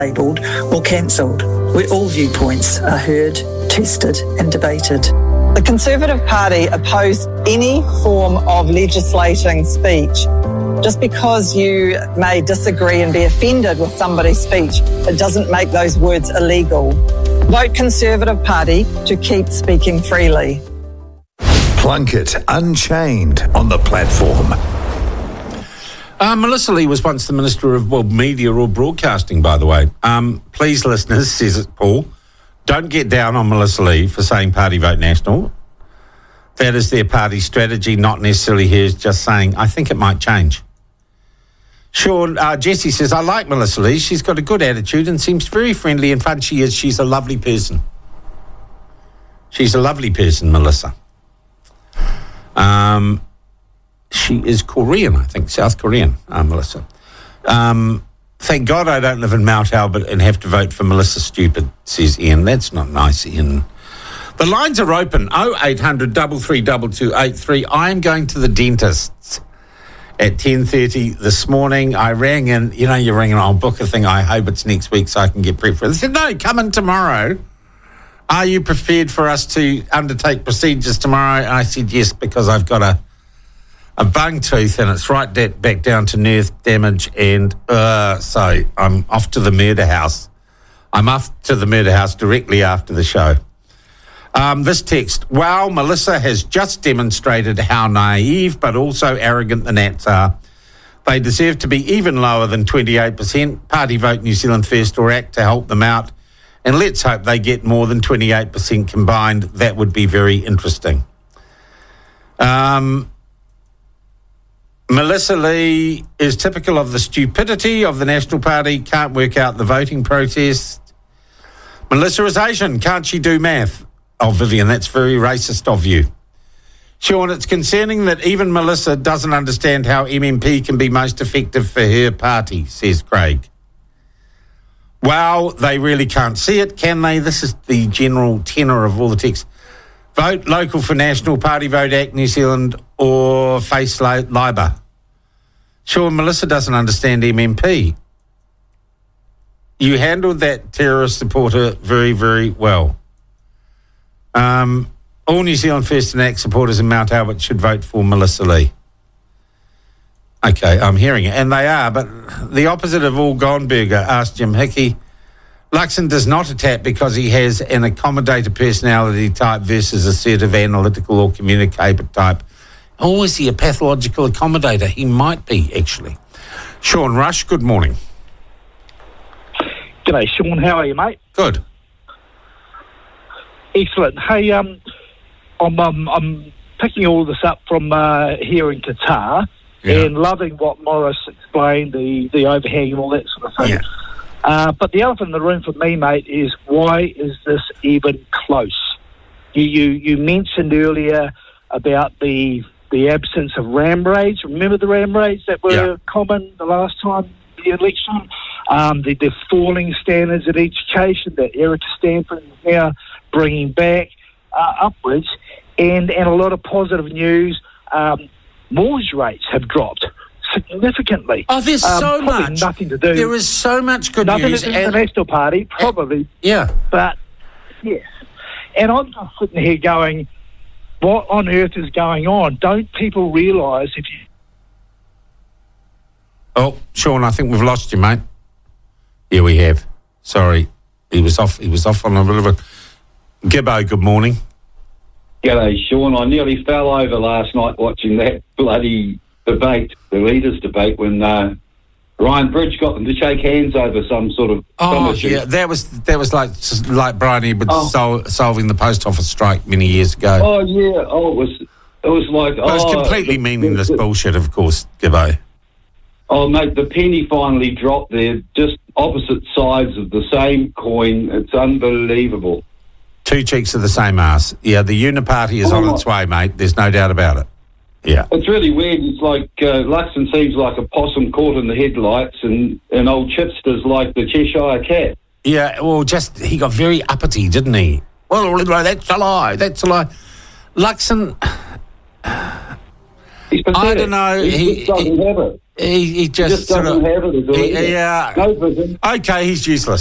labelled or cancelled, where all viewpoints are heard, tested and debated. The Conservative Party oppose any form of legislating speech. Just because you may disagree and be offended with somebody's speech, it doesn't make those words illegal. Vote Conservative Party to keep speaking freely. Plunkett Unchained on the platform. Melissa Lee was once the Minister of Media or Broadcasting, by the way. Please, listeners, says it, Paul, don't get down on Melissa Lee for saying Party Vote National. That is their party strategy, not necessarily hers, just saying, I think it might change. Sean, Jesse says, I like Melissa Lee. She's got a good attitude and seems very friendly and fun. She's a lovely person. She's a lovely person, Melissa. She is Korean, I think, South Korean, Melissa. Thank God I don't live in Mount Albert and have to vote for Melissa Stupid, says Ian. That's not nice, Ian. The lines are open, 0800 332 I am going to the dentist at 10:30 this morning. I rang in, you ring and I'll book a thing. I hope it's next week so I can get prepped for it. They said, no, come in tomorrow. Are you prepared for us to undertake procedures tomorrow? I said yes, because I've got a bung tooth and it's right back down to nerve damage, and so I'm off to the murder house. I'm off to the murder house directly after the show. This text, wow, Melissa has just demonstrated how naive but also arrogant the Nats are. They deserve to be even lower than 28%. Party Vote New Zealand First or ACT to help them out. And let's hope they get more than 28% combined. That would be very interesting. Melissa Lee is typical of the stupidity of the National Party, can't work out the voting protest. Melissa is Asian, can't she do math? Oh, Vivian, that's very racist of you. Sean, it's concerning that even Melissa doesn't understand how MMP can be most effective for her party, says Craig. Wow, they really can't see it, can they? This is the general tenor of all the texts. Vote local for National, Party Vote ACT New Zealand, or face Labor. Sure, Melissa doesn't understand MMP. You handled that terrorist supporter very, very well. All New Zealand First and ACT supporters in Mount Albert should vote for Melissa Lee. Okay, I'm hearing it. And they are, but the opposite of all Gonberger, asked Jim Hickey. Luxon does not attack because he has an accommodator personality type versus assertive, analytical or communicator type. Or is he a pathological accommodator? He might be, actually. Sean Rush, good morning. G'day, Sean. How are you, mate? Good. Excellent. Hey, I'm picking all this up from here in Qatar, and loving what Morris explained, the overhang and all that sort of thing. Yeah. But the elephant in the room for me, mate, is why is this even close? You mentioned earlier about the absence of ram raids. Remember the ram raids that were common the last time the election? The falling standards of education that Eric Stanford is now bringing back upwards, and a lot of positive news. Mortgage rates have dropped significantly. Oh, there's so much. Nothing to do. There is so much good nothing news. Nothing to do with the National Party, probably. Yeah. But, yes. And I'm just sitting here going, what on earth is going on? Don't people realise if you... Oh, Sean, I think we've lost you, mate. Yeah, we have. Sorry. He was off on a bit of a... Gibbo, good morning. G'day, Sean. I nearly fell over last night watching that bloody debate, the leaders' debate, when Ryan Bridge got them to shake hands over some sort of... yeah, that was like Brian Edwards solving the post office strike many years ago. Oh, yeah. Oh, it was like... It was completely meaningless bullshit, of course, Gibbo. Oh, mate, the penny finally dropped there, just opposite sides of the same coin. It's unbelievable. Two cheeks of the same arse. Yeah, the uniparty is on its way, mate. There's no doubt about it. Yeah. It's really weird. It's like Luxon seems like a possum caught in the headlights, and old Chipster's like the Cheshire cat. Yeah, well, he got very uppity, didn't he? Well, that's a lie. That's a lie. Luxon... He's pathetic. I don't know. He doesn't have it. He just Just doesn't have it. Is all. yeah. No vision. Okay, he's useless.